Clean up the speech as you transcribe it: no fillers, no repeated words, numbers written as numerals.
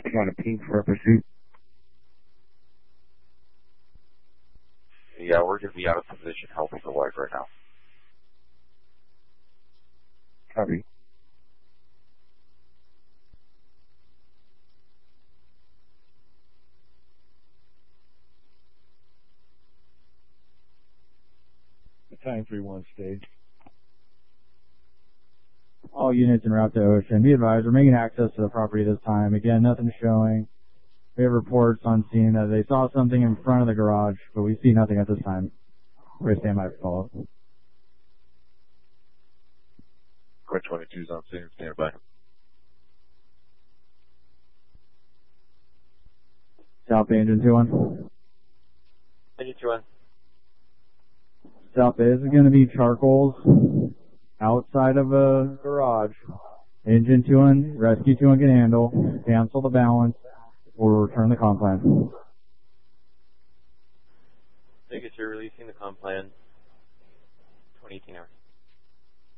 Trying to ping for a pursuit. Yeah, we're going to be out of position helping the wife right now. Copy. Battalion 3-1 stage. All units en route to Ocean. Be advised, we're making access to the property this time. Again, nothing showing. We have reports on scene that they saw something in front of the garage, but we see nothing at this time. We're going to stand by for follow-up. Quinn 22's on scene. Stand by. South Bay, Engine 2-1. Engine 2-1. South Bay, this is going to be charcoals outside of a garage. Engine 2-1, rescue 2-1 can handle. Cancel the balance. We'll return the comp plan. Vegas, you're releasing the comp plan 2018 hours.